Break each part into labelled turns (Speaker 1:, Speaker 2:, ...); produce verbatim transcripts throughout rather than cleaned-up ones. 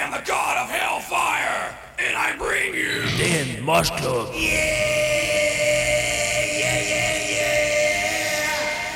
Speaker 1: am the god of hellfire, and I bring you
Speaker 2: den Mosh Club.
Speaker 1: Yeah, yeah, yeah, yeah.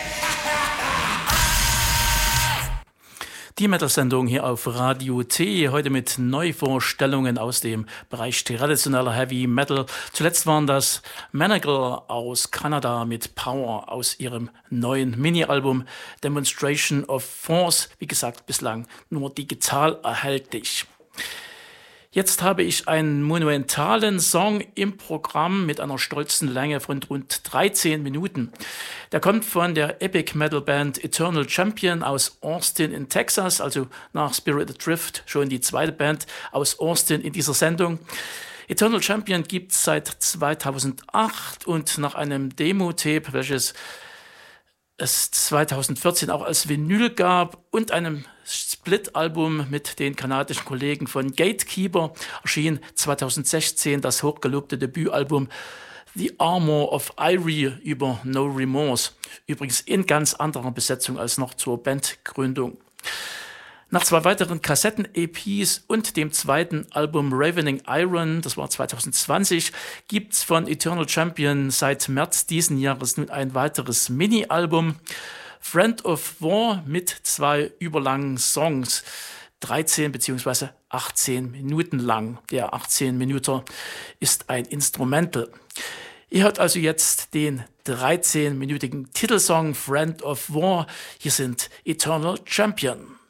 Speaker 2: Die Metal-Sendung hier auf Radio T, heute mit Neuvorstellungen aus dem Bereich traditioneller Heavy Metal. Zuletzt waren das Manacle aus Kanada mit Power aus ihrem neuen Mini-Album Demonstration of Force. Wie gesagt, bislang nur digital erhältlich. Jetzt habe ich einen monumentalen Song im Programm mit einer stolzen Länge von rund dreizehn Minuten. Der kommt von der Epic Metal Band Eternal Champion aus Austin in Texas, also nach Spirit Adrift schon die zweite Band aus Austin in dieser Sendung. Eternal Champion gibt es seit zweitausendacht und nach einem Demo-Tape, welches es zweitausendvierzehn auch als Vinyl gab und einem Split-Album mit den kanadischen Kollegen von Gatekeeper, erschien zweitausendsechzehn das hochgelobte Debütalbum The Armor of Irie über No Remorse. Übrigens in ganz anderer Besetzung als noch zur Bandgründung. Nach zwei weiteren Kassetten-E Ps und dem zweiten Album Ravening Iron, das war zweitausendzwanzig, gibt's von Eternal Champion seit März diesen Jahres nun ein weiteres Mini-Album, Friend of War, mit zwei überlangen Songs, dreizehn bzw. achtzehn Minuten lang. Der achtzehn Minuten ist ein Instrumental. Ihr hört also jetzt den dreizehnminütigen Titelsong Friend of War. Hier sind Eternal Champion.